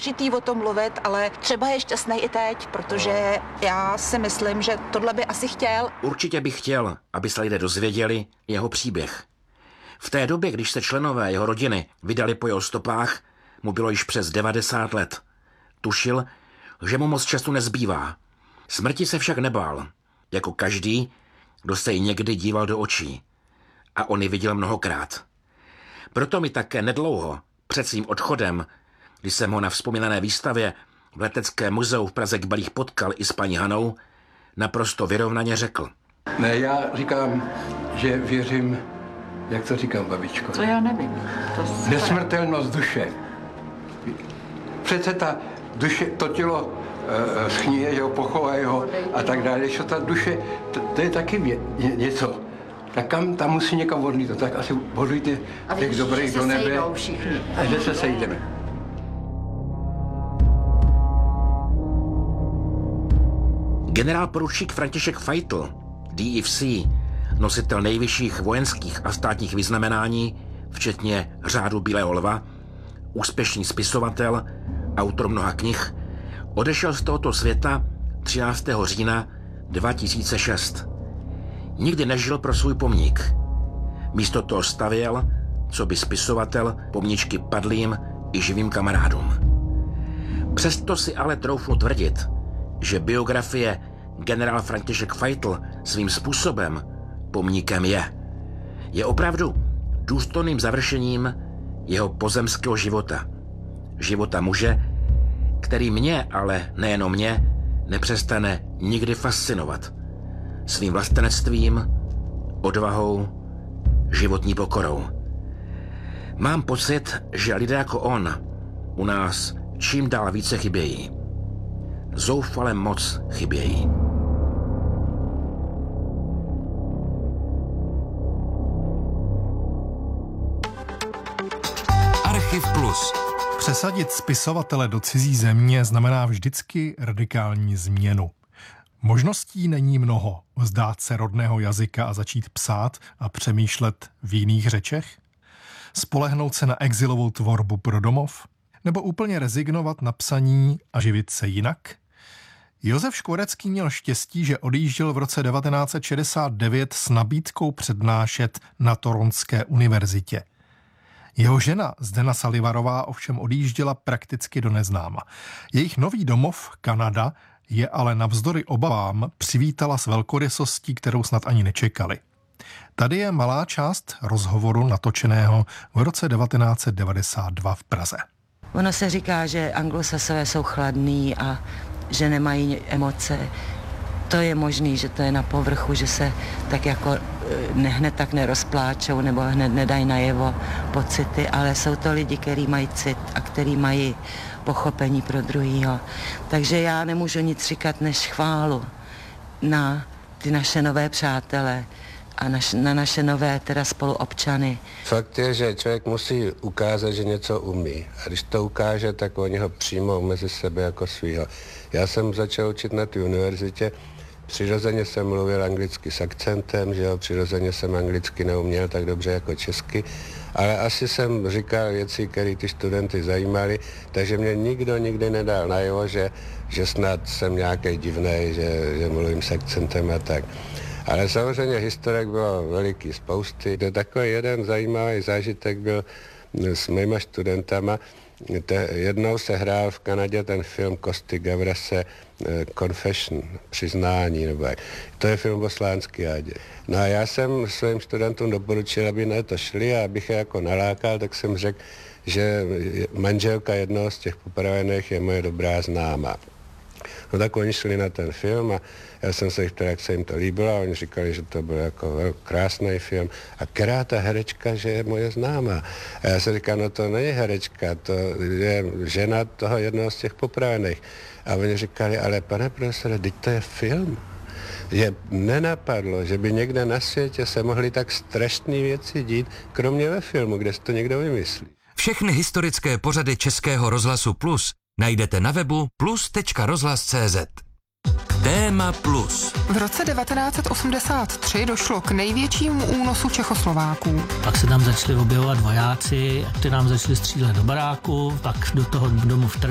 Přitý o tom mluvit, ale třeba je šťastný i teď, protože já si myslím, že tohle by asi chtěl. Určitě bych chtěl, aby se lidé dozvěděli jeho příběh. V té době, když se členové jeho rodiny vydali po jeho stopách, mu bylo již přes 90 let. Tušil, že mu moc času nezbývá. Smrti se však nebál, jako každý, kdo se jí někdy díval do očí. A on ji viděl mnohokrát. Proto mi také nedlouho před svým odchodem, když jsem ho na vzpomínané výstavě v Leteckém muzeu v Praze Kbalích potkal i s paní Hanou, naprosto vyrovnaně řekl. Ne, já říkám, že věřím, jak to říkám, babičko? To já nevím. Nesmrtelnost duše. Přece ta duše, to tělo schníje, jeho pochovají ho a tak dále, že ta duše, to je taky něco. Tak kam tam musí někam odlítat, tak asi odlíte těch dobrých do nebe a že se sejdeme. Generál poručík František Fajtl, DIVC, nositel nejvyšších vojenských a státních vyznamenání, včetně řádu Bílého lva, úspěšný spisovatel, autor mnoha knih, odešel z tohoto světa 13. října 2006. Nikdy nežil pro svůj pomník. Místo toho stavěl, co by spisovatel, pomníčky padlým i živým kamarádům. Přesto si ale troufnu tvrdit, že biografie generál František Fajtl svým způsobem pomníkem je. Je opravdu důstojným završením jeho pozemského života. Života muže, který mě, ale nejenom mě, nepřestane nikdy fascinovat. Svým vlastenectvím, odvahou, životní pokorou. Mám pocit, že lidé jako on u nás čím dál více chybějí. Zoufale moc chybějí. Archiv Plus. Přesadit spisovatele do cizí země znamená vždycky radikální změnu. Možností není mnoho. Vzdát se rodného jazyka a začít psát a přemýšlet v jiných řečech? Spolehnout se na exilovou tvorbu pro domov? Nebo úplně rezignovat na psaní a živit se jinak? Josef Škvorecký měl štěstí, že odjížděl v roce 1969 s nabídkou přednášet na Toronské univerzitě. Jeho žena Zdena Salivarová ovšem odjížděla prakticky do neznáma. Jejich nový domov, Kanada, je ale navzdory obavám přivítala s velkorysostí, kterou snad ani nečekali. Tady je malá část rozhovoru natočeného v roce 1992 v Praze. Ono se říká, že Anglosasové jsou chladní a že nemají emoce. To je možný, že to je na povrchu, že se tak jako hned tak nerozpláčou nebo hned nedají najevo pocity, ale jsou to lidi, kteří mají cit a kteří mají pochopení pro druhýho. Takže já nemůžu nic říkat než chválu na ty naše nové přátele a na naše nové teda spoluobčany. Fakt je, že člověk musí ukázat, že něco umí. A když to ukáže, tak oni ho přijmou mezi sebe jako svýho. Já jsem začal učit na té univerzitě. Přirozeně jsem mluvil anglicky s akcentem, že jo, přirozeně jsem anglicky neuměl tak dobře jako česky, ale asi jsem říkal věci, které ty studenty zajímaly, takže mě nikdo nikdy nedal najevo, že snad jsem nějaký divnej, že mluvím s akcentem a tak. Ale samozřejmě historek bylo veliký spousty. To takový jeden zajímavý zážitek byl s mýma studentama. Jednou se hrál v Kanadě ten film Costy Gavrase Confession, přiznání, nebo jak. To je film o Slánský No a já jsem svým studentům doporučil, aby na to šli a abych je jako nalákal, tak jsem řekl, že manželka jednoho z těch popravených je moje dobrá známá. No tak oni šli na ten film a já jsem se jich ptal, jak se jim to líbilo a oni říkali, že to byl jako krásný film. A která ta herečka, že je moje známá. A já jsem říkal, no to není herečka, to je žena toho jednoho z těch popravených. A oni říkali, ale pane profesore, teď to je film. Je nenapadlo, že by někde na světě se mohly tak strašné věci dít, kromě ve filmu, kde si to někdo vymyslí. Všechny historické pořady Českého rozhlasu Plus najdete na webu plus.rozhlas.cz. Téma Plus. V roce 1983 došlo k největšímu únosu Čechoslováků. Pak se tam začali objevovat vojáci, kteří nám začali střílet do baráku, pak do toho domu vtrhli.